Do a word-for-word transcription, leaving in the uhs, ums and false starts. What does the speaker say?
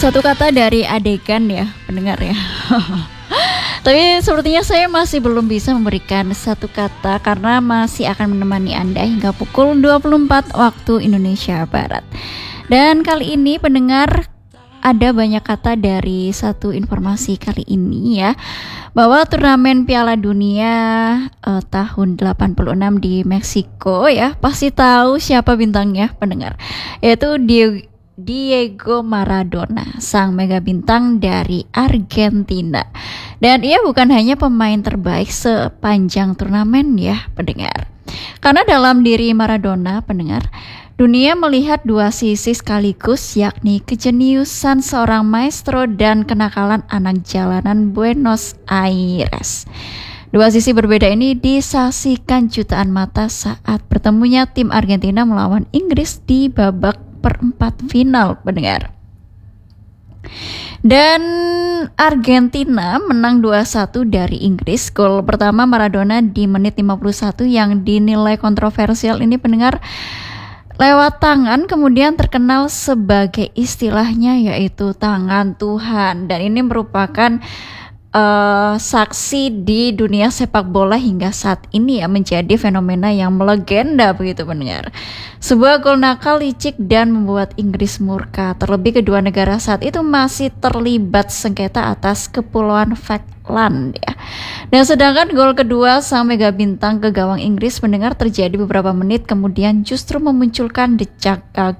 Satu kata dari adegan ya, pendengar ya. Tapi sepertinya saya masih belum bisa memberikan satu kata karena masih akan menemani Anda hingga pukul dua puluh empat waktu Indonesia Barat. Dan kali ini pendengar, ada banyak kata dari satu informasi kali ini ya, bahwa turnamen Piala Dunia eh, tahun delapan puluh enam di Meksiko ya, pasti tahu siapa bintangnya pendengar, yaitu Diego Diego Maradona, sang mega bintang dari Argentina. Dan ia bukan hanya pemain terbaik sepanjang turnamen ya pendengar, karena dalam diri Maradona pendengar, dunia melihat dua sisi sekaligus, yakni kejeniusan seorang maestro dan kenakalan anak jalanan Buenos Aires. Dua sisi berbeda ini disaksikan jutaan mata saat bertemunya tim Argentina melawan Inggris di babak perempat final pendengar. Dan Argentina menang dua satu dari Inggris. Gol pertama Maradona di menit lima puluh satu yang dinilai kontroversial ini pendengar, lewat tangan, kemudian terkenal sebagai istilahnya yaitu tangan Tuhan. Dan ini merupakan uh, saksi di dunia sepak bola hingga saat ini ya, menjadi fenomena yang melegenda begitu pendengar. Sebuah gol nakal, licik dan membuat Inggris murka. Terlebih kedua negara saat itu masih terlibat sengketa atas Kepulauan Falkland ya. Dan sedangkan gol kedua sang mega bintang ke gawang Inggris pendengar terjadi beberapa menit kemudian justru memunculkan decak